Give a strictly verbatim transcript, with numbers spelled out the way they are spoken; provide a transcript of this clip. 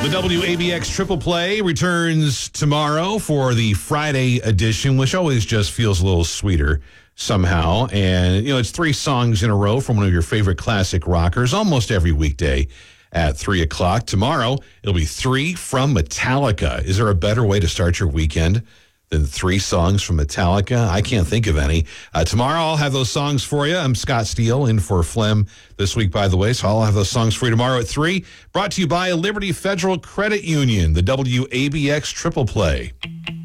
The W A B X Triple Play returns tomorrow for the Friday edition, which always just feels a little sweeter somehow. And, you know, it's three songs in a row from one of your favorite classic rockers almost every weekday at three o'clock. Tomorrow, it'll be three from Metallica. Is there a better way to start your weekend than three songs from Metallica? I can't think of any. Uh, tomorrow, I'll have those songs for you. I'm Scott Steele in for Flem this week, by the way, so I'll have those songs for you tomorrow at three. Brought to you by Liberty Federal Credit Union, the W A B X Triple Play.